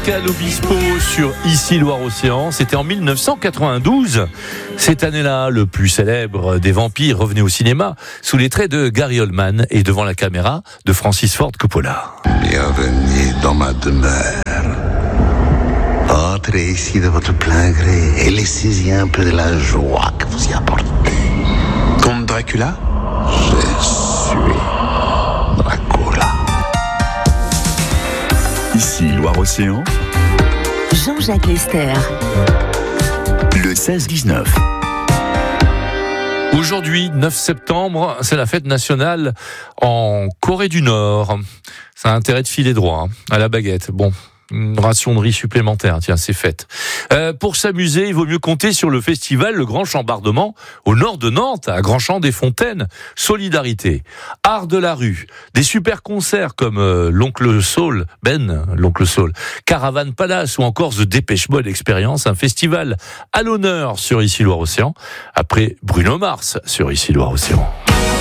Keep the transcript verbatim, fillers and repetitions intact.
Pascal Obispo sur Ici Loire-Océan. C'était en mille neuf cent quatre-vingt-douze. Cette année-là, le plus célèbre des vampires revenait au cinéma sous les traits de Gary Oldman et devant la caméra de Francis Ford Coppola. Bienvenue dans ma demeure. Entrez ici de votre plein gré et laissez-y un peu de la joie que vous y apportez. Comte Dracula ? Je suis Dracula. Ici Loire-Océan, Jean-Jacques Lester. le seize dix-neuf. Aujourd'hui, neuf septembre, c'est la fête nationale en Corée du Nord. Ça a intérêt de filer droit, hein, à la baguette. Bon, une ration de riz supplémentaire, tiens, c'est fait. Euh, pour s'amuser, il vaut mieux compter sur le festival Le Grand Chambardement au nord de Nantes, à Grand-Champ-des-Fontaines. Solidarité, art de la rue, des super concerts comme euh, l'Oncle Saul, Ben, l'Oncle Saul, Caravane Palace ou encore The Dépêche Mode Experience, un festival à l'honneur sur Ici Loire-Océan, après Bruno Mars sur Ici Loire-Océan.